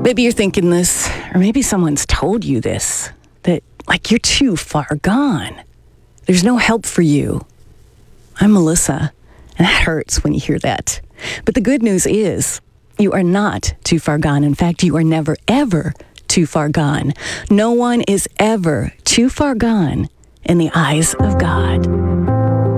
Maybe you're thinking this, or maybe someone's told you this, that like you're too far gone. There's no help for you. I'm Melissa, and that hurts when you hear that. But the good news is you are not too far gone. In fact, you are never, ever too far gone. No one is ever too far gone in the eyes of God.